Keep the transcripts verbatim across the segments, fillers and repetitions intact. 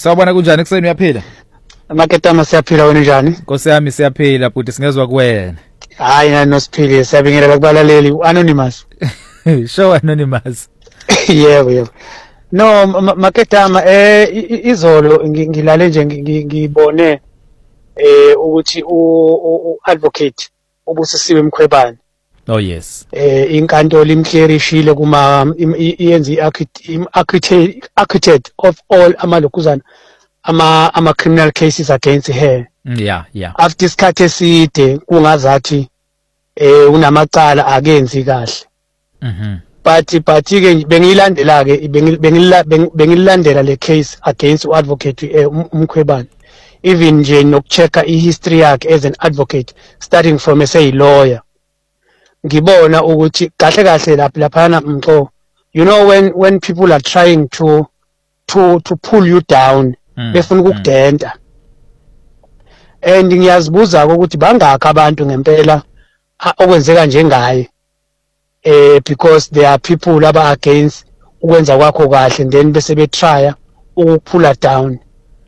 sawubona kunjani ekseni uyaphila? Maketama siyaphila wena njani? Nkosi yami siyaphila futhi singezwe kuwena. Hayi na nosiphile siyabingelela kubalaleli uAnonymous. Show Anonymous. Yebo yebo. No Maketama eh izolo ngilale nje ngibone eh ukuthi u advocate ubusisiwe Mkhwebane. Oh yes. Eh inkantolo imclearishile kuma iyenza i-architect architect of all amalokuzana ama ama criminal cases against her. Yeah, yeah. After isikhathi eside kungazathi eh unamacala akenzi kahle. Mhm. But but ke bengilandela ke bengilandela le case against uadvocate uMkhwebane. Even nje nokuchecka ihistory yakhe as an advocate starting from as a lawyer. Ngibona ukuthi kahle kahle lapha laphana mxo, you know when when people are trying to to to pull you down befuna ukudenta, and ngiyazibuza ukuthi bangaka abantu ngempela okwenzeka njengaye eh because there are people aba against ukwenza kwakho kahle and then bese be try ukupulla down.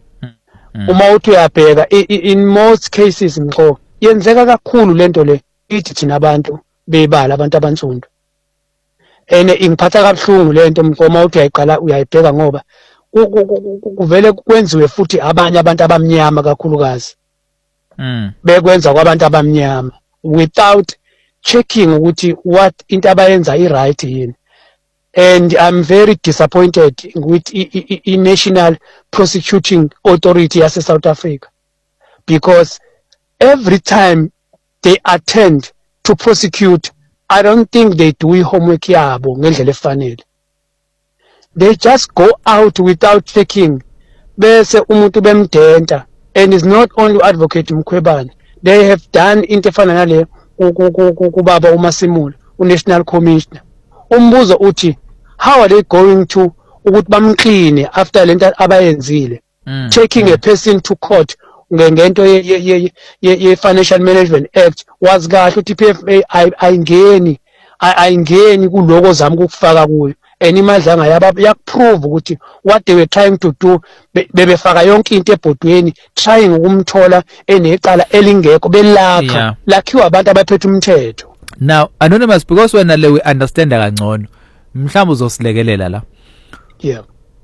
Uma uthi uyabheka in most cases mxo yenzeka kakhulu lento le ithi thina abantu bebala abantu abansundu, ene ingiphatha kabuhlungu lento mqoma uthi uyayiqala uyayibheka ngoba kuvele kwenziwe futhi abanye abantu abamnyama kakhulukazi mm bekwenza kwabantu abamnyama without checking ukuthi what into abayenza i right yini. And I'm very disappointed with i National Prosecuting Authority yase South Africa, because every time they attend to prosecute, I don't think they do homework yabo ngendlela efanele. They just go out without checking bese umuntu bemdenta. And it's not only advocate Mkhwebane, they have done into efana nale kubaba uMasimula uNational Commissioner. Umbuzo uthi how are they going to ukuthi bamclean after lento abayenzile, taking a person to court ngento ye ye Financial Management Act was kahle uthi P F A ayingeni ayingeni kuloko zami ukufaka kuyo, and imadlanga yaba yakuprove ukuthi what they were trying to do bebefaka yonke into ebhodweni trying ukumthola eneqala elingekho belakha lakhiwa abantu abaphethe umthetho. Now Anonymous, because wena le we understand kangcono mhlawumbe uzosilekelela la. Yeah.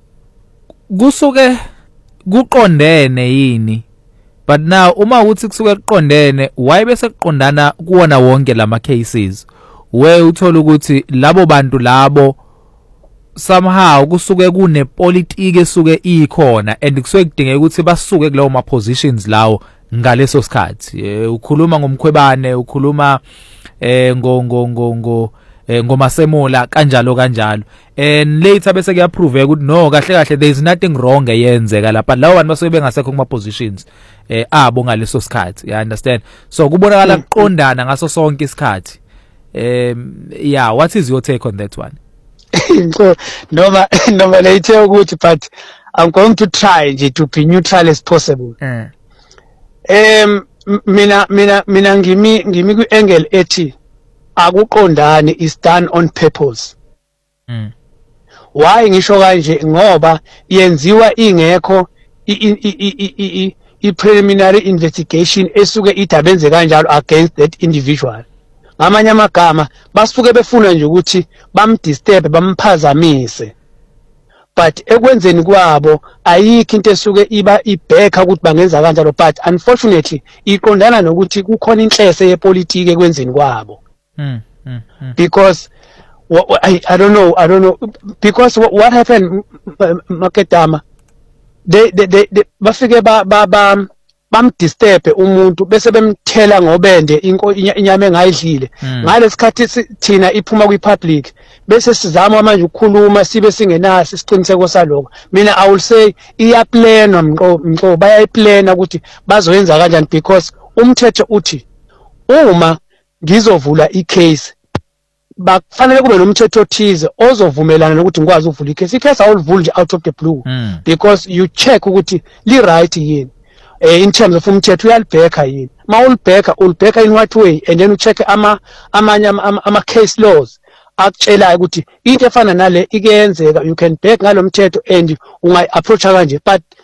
Kusuke kuqondene yini? But now uma uthi kusuke kuqondene why bese kuqondana kuona wonke lama cases where uthola ukuthi labo bantu labo somehow kusuke kune politics esuke ikhona and kusuke kudingeka ukuthi basuke kulowo ma positions lawo ngaleso sikhathi. Ukhuluma ngomkhwebane, ukhuluma eh ngo ngo ngo ngo ngomasemula kanjalo kanjalo, and later bese kuyaprove ukuthi no kahle kahle there is nothing wrong eyenzeka lapha lawo bantu basuke bengasekho kuma positions eh abo ngaleso sikhathi. You understand? So kubonakala kuqondana ngaso sonke isikhathi. Um yeah, what is your take on that one? Noma noma later ukuthi, but I'm going to try to be neutral as possible. Mm. Um mina mina mina ngimi ngimi ku angle ethi akuqondani is done on purpose. Mm. Why ngisho kanje ngoba yenziwa ingekho i i preliminary investigation esuke idabenze kanjalo against that individual. Ngamanye amagama basuke befuna nje ukuthi bamdisturb bamphazamise, but ekwenzeni kwabo ayikho into esuke iba ibheka ukuthi bangenza kanjalo, but unfortunately iqondana nokuthi kukhona inhlese yepolitiki ekwenzeni kwabo. Mm, mm, mm. Because what, what, I, I don't know I don't know because what, what happened Maketama, they they they, they bafike ba ba ba bamdisturb umuntu bese bemthela ngobende inyama engayidlile ngalesikhathi thina iphuma kwi public bese sizama manje ukukhuluma sibe singenasi isiqiniseko saloko. Mina I will say iya plan mqo mqo bayayiplana ukuthi bazoyenza kanjani, because umthetho uthi uma ngizovula icase bakufanele kube nomthetho othize ozovumelana nokuthi ngikwazi ukuvula icase. Icase awulivuli nje out of the blue, mm. because you check ukuthi li right yini eh in terms of umthetho uyalibheka yini. Ma ulibheka ulibheka in what way, and then ucheck ama amanye ama case laws akutshela ukuthi into efana nale ikenzeka, you can back ngalomthetho and ungayi approach kanje. But